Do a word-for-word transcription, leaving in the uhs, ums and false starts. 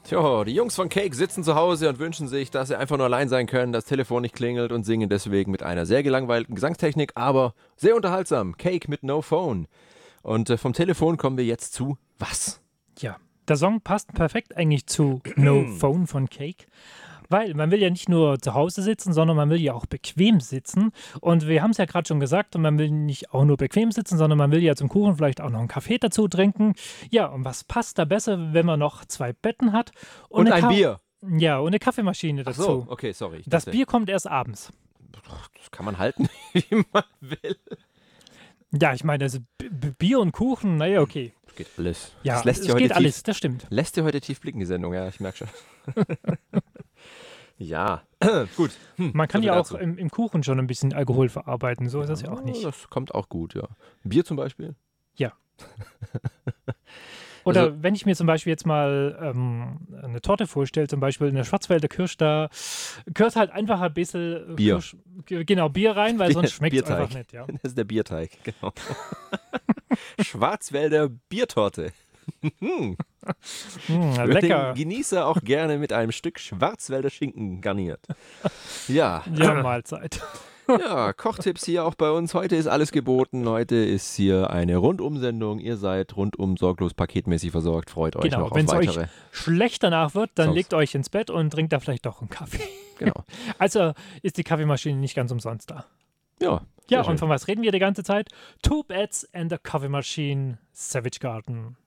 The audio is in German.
Tja, die Jungs von Cake sitzen zu Hause und wünschen sich, dass sie einfach nur allein sein können, das Telefon nicht klingelt und singen deswegen mit einer sehr gelangweilten Gesangstechnik, aber sehr unterhaltsam. Cake mit No Phone. Und äh, vom Telefon kommen wir jetzt zu was? Ja, der Song passt perfekt eigentlich zu No Phone von Cake. Weil man will ja nicht nur zu Hause sitzen, sondern man will ja auch bequem sitzen. Und wir haben es ja gerade schon gesagt, man will nicht auch nur bequem sitzen, sondern man will ja zum Kuchen vielleicht auch noch einen Kaffee dazu trinken. Ja, und was passt da besser, wenn man noch zwei Betten hat? Und, und ein Ka- Bier. Ja, und eine Kaffeemaschine dazu. Ach so, okay, sorry. Das Bier kommt erst abends. Das kann man halten, wie man will. Ja, ich meine, also B- B- Bier und Kuchen, naja, okay. Das geht alles. Ja, das lässt es dir heute geht tief, alles, das stimmt. Lässt dir heute tief blicken, die Sendung, ja, ich merke schon. Ja, gut. Hm, Man kann so ja auch dazu. im, im Kuchen schon ein bisschen Alkohol verarbeiten, so ist das ja auch nicht. Das kommt auch gut, ja. Bier zum Beispiel? Ja. Oder Also- wenn ich mir zum Beispiel jetzt mal ähm, eine Torte vorstelle, zum Beispiel eine Schwarzwälder Kirsch, da gehört halt einfach ein bisschen Bier. Kirsch, g- genau, Bier rein, weil Bier- sonst schmeckt es Bierteig. einfach nicht. Ja. Das ist der Bierteig, genau. Schwarzwälder Biertorte. Mm, Wird lecker. den Genießer auch gerne mit einem Stück Schwarzwälder Schinken garniert. Ja, Ja, Mahlzeit. ja, Kochtipps hier auch bei uns. Heute ist alles geboten. Heute ist hier eine Rundum-Sendung. Ihr seid rundum sorglos paketmäßig versorgt. Freut euch Genau, noch auf wenn es euch weitere. schlecht danach wird, dann Sonst- legt euch ins Bett und trinkt da vielleicht doch einen Kaffee. Genau. Also ist die Kaffeemaschine nicht ganz umsonst da. Ja, Ja, sehr schön. und von was reden wir die ganze Zeit? Two Beds and a Coffee Machine, Savage Garden.